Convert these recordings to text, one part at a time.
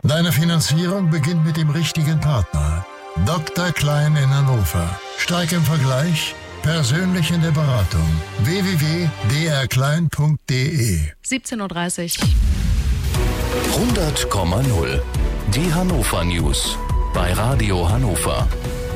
Deine Finanzierung beginnt mit dem richtigen Partner. Dr. Klein in Hannover. Stark im Vergleich, persönlich in der Beratung. www.drklein.de 17:30 Uhr. 100,0. Die Hannover News bei Radio Hannover.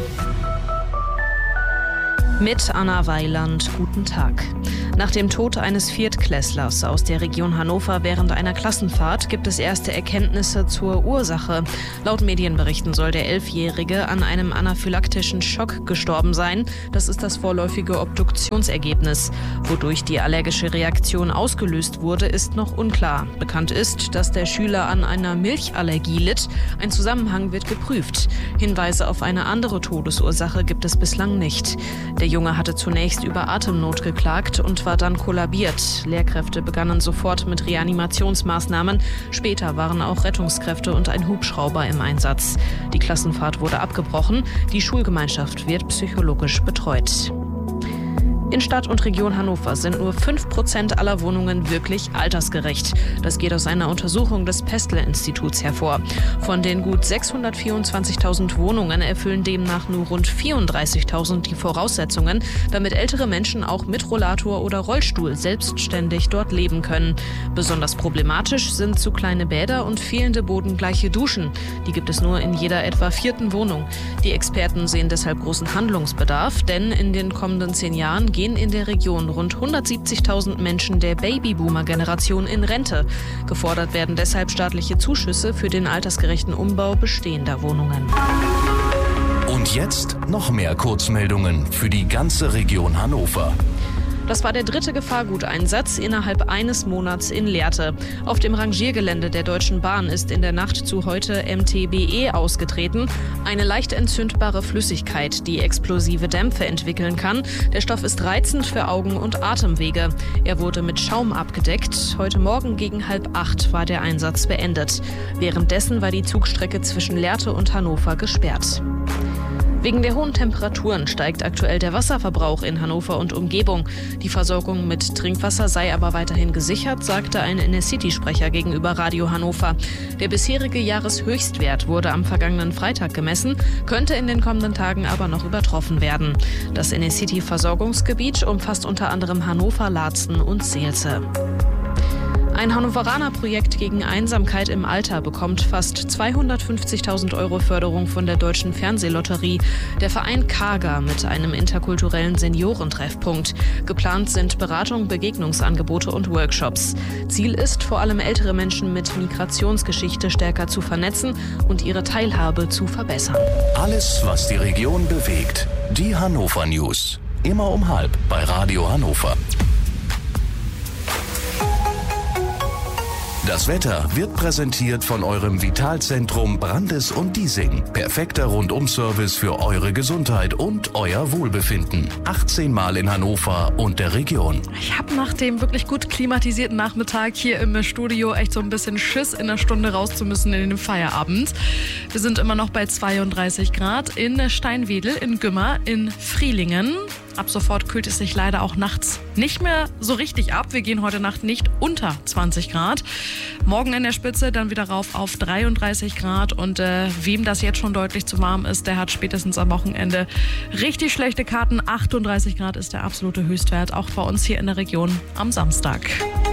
Mit Anna Weiland, guten Tag. Nach dem Tod eines Viertklässlers aus der Region Hannover während einer Klassenfahrt gibt es erste Erkenntnisse zur Ursache. Laut Medienberichten soll der 11-Jährige an einem anaphylaktischen Schock gestorben sein. Das ist das vorläufige Obduktionsergebnis. Wodurch die allergische Reaktion ausgelöst wurde, ist noch unklar. Bekannt ist, dass der Schüler an einer Milchallergie litt. Ein Zusammenhang wird geprüft. Hinweise auf eine andere Todesursache gibt es bislang nicht. Der Junge hatte zunächst über Atemnot geklagt und war dann kollabiert. Lehrkräfte begannen sofort mit Reanimationsmaßnahmen. Später waren auch Rettungskräfte und ein Hubschrauber im Einsatz. Die Klassenfahrt wurde abgebrochen. Die Schulgemeinschaft wird psychologisch betreut. In Stadt und Region Hannover sind nur 5% aller Wohnungen wirklich altersgerecht. Das geht aus einer Untersuchung des Pestle-Instituts hervor. Von den gut 624.000 Wohnungen erfüllen demnach nur rund 34.000 die Voraussetzungen, damit ältere Menschen auch mit Rollator oder Rollstuhl selbstständig dort leben können. Besonders problematisch sind zu kleine Bäder und fehlende bodengleiche Duschen. Die gibt es nur in jeder etwa 4. Wohnung. Die Experten sehen deshalb großen Handlungsbedarf, denn in den kommenden 10 Jahren gehen in der Region rund 170.000 Menschen der Babyboomer-Generation in Rente. Gefordert werden deshalb staatliche Zuschüsse für den altersgerechten Umbau bestehender Wohnungen. Und jetzt noch mehr Kurzmeldungen für die ganze Region Hannover. Das war der 3. Gefahrguteinsatz innerhalb eines Monats in Lehrte. Auf dem Rangiergelände der Deutschen Bahn ist in der Nacht zu heute MTBE ausgetreten. Eine leicht entzündbare Flüssigkeit, die explosive Dämpfe entwickeln kann. Der Stoff ist reizend für Augen und Atemwege. Er wurde mit Schaum abgedeckt. Heute Morgen gegen 7:30 war der Einsatz beendet. Währenddessen war die Zugstrecke zwischen Lehrte und Hannover gesperrt. Wegen der hohen Temperaturen steigt aktuell der Wasserverbrauch in Hannover und Umgebung. Die Versorgung mit Trinkwasser sei aber weiterhin gesichert, sagte ein Inner-City-Sprecher gegenüber Radio Hannover. Der bisherige Jahreshöchstwert wurde am vergangenen Freitag gemessen, könnte in den kommenden Tagen aber noch übertroffen werden. Das Inner-City-Versorgungsgebiet umfasst unter anderem Hannover, Laatzen und Seelze. Ein Hannoveraner-Projekt gegen Einsamkeit im Alter bekommt fast 250.000 € Förderung von der Deutschen Fernsehlotterie. Der Verein Kaga mit einem interkulturellen Seniorentreffpunkt. Geplant sind Beratung, Begegnungsangebote und Workshops. Ziel ist, vor allem ältere Menschen mit Migrationsgeschichte stärker zu vernetzen und ihre Teilhabe zu verbessern. Alles, was die Region bewegt. Die Hannover News. Immer um 12:30 bei Radio Hannover. Das Wetter wird präsentiert von eurem Vitalzentrum Brandes und Diesing. Perfekter Rundum-Service für eure Gesundheit und euer Wohlbefinden. 18 Mal in Hannover und der Region. Ich habe nach dem wirklich gut klimatisierten Nachmittag hier im Studio echt so ein bisschen Schiss, in einer Stunde raus zu müssen in den Feierabend. Wir sind immer noch bei 32 Grad in Steinwedel, in Gümmer, in Frielingen. Ab sofort kühlt es sich leider auch nachts nicht mehr so richtig ab. Wir gehen heute Nacht nicht unter 20 Grad. Morgen in der Spitze dann wieder rauf auf 33 Grad. Und wem das jetzt schon deutlich zu warm ist, der hat spätestens am Wochenende richtig schlechte Karten. 38 Grad ist der absolute Höchstwert, auch bei uns hier in der Region am Samstag.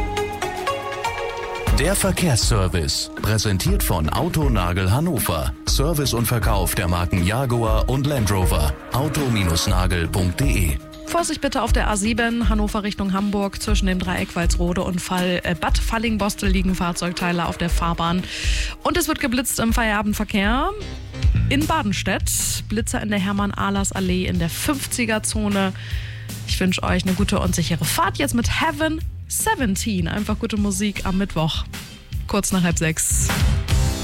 Der Verkehrsservice, präsentiert von Autonagel Hannover. Service und Verkauf der Marken Jaguar und Land Rover. auto-nagel.de. Vorsicht bitte auf der A7 Hannover Richtung Hamburg. Zwischen dem Dreieck Walsrode und Bad Fallingbostel liegen Fahrzeugteile auf der Fahrbahn. Und es wird geblitzt im Feierabendverkehr. In Badenstedt, Blitzer in der Hermann-Ahlers-Allee in der 50er-Zone. Ich wünsche euch eine gute und sichere Fahrt jetzt mit Heaven 17. Einfach gute Musik am Mittwoch. Kurz nach 5:30.